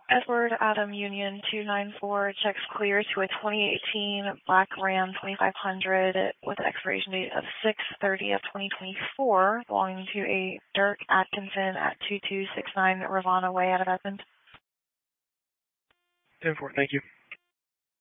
Edward Adam Union 294 checks clear to a 2018 Black Ram 2500 with an expiration date of 6/30 of 2024, belonging to a Dirk Atkinson at 2269 Ravana Way out of Edmond. 10-4, thank you.